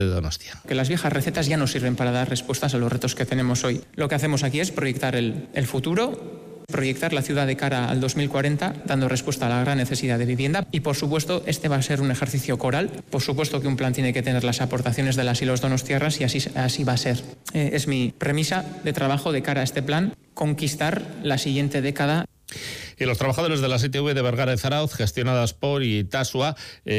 de Donostia. Que las viejas recetas ya no sirven para dar respuestas a los retos que tenemos hoy. Lo que hacemos aquí es proyectar el futuro, proyectar la ciudad de cara al 2040, dando respuesta a la gran necesidad de vivienda. Y, por supuesto, este va a ser un ejercicio coral. Por supuesto que un plan tiene que tener las aportaciones de las y los donostiarras y así va a ser. Es mi premisa de trabajo de cara a este plan, conquistar la siguiente década. Y los trabajadores de las ITV de Bergara y Zarautz, gestionadas por Itasua,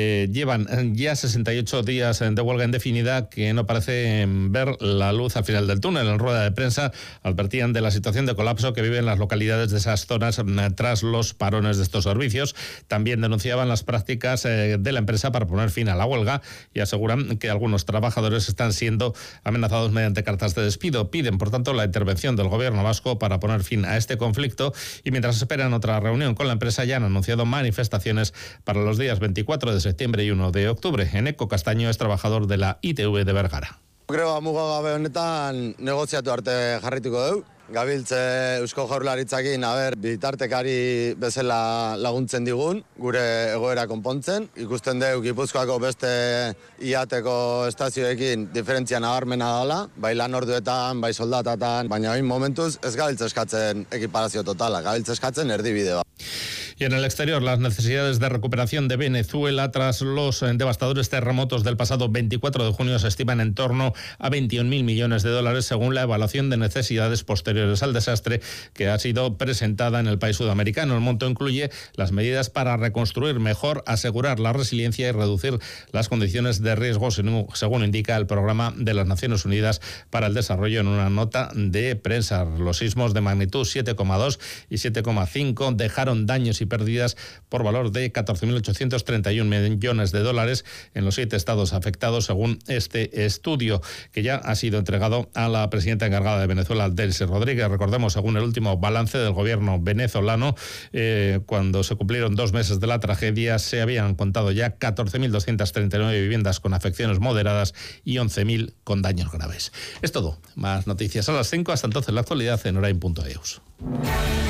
llevan ya 68 días de huelga indefinida que no parecen ver la luz al final del túnel. En rueda de prensa advertían de la situación de colapso que viven las localidades de esas zonas tras los parones de estos servicios. También denunciaban las prácticas de la empresa para poner fin a la huelga y aseguran que algunos trabajadores están siendo amenazados mediante cartas de despido. Piden, por tanto, la intervención del gobierno vasco para poner fin a este conflicto y mientras esperan otra reunión con la empresa ya han anunciado manifestaciones para los días 24 de septiembre y 1 de octubre. Eneco Castaño es trabajador de la ITV de Bergara. Creo mugagabe honetan negoziatu arte jarrituko dugu. Gabiltze Eusko Jaurlaritzakin bitartekari bezala laguntzen digun, gure egoera konpontzen. Ikusten dugu Gipuzkoako beste iateko estazioekin diferentzia nabarmena dela, bai lan orduetan, bai soldatatan, baina hain momentuz ez gabiltze eskatzen ekiparazio totala, gabiltze eskatzen erdibide bat. Y en el exterior, las necesidades de recuperación de Venezuela tras los devastadores terremotos del pasado 24 de junio se estiman en torno a 21.000 millones de dólares, según la evaluación de necesidades posteriores al desastre que ha sido presentada en el país sudamericano. El monto incluye las medidas para reconstruir mejor, asegurar la resiliencia y reducir las condiciones de riesgo, según indica el Programa de las Naciones Unidas para el Desarrollo en una nota de prensa. Los sismos de magnitud 7,2 y 7,5 dejaron daños y pérdidas por valor de 14.831 millones de dólares en los 7 estados afectados, según este estudio, que ya ha sido entregado a la presidenta encargada de Venezuela, Delcy Rodríguez. Recordemos, según el último balance del gobierno venezolano, cuando se cumplieron 2 meses de la tragedia, se habían contado ya 14.239 viviendas con afecciones moderadas y 11.000 con daños graves. Es todo. Más noticias a las 5. Hasta entonces, la actualidad en orain.eus.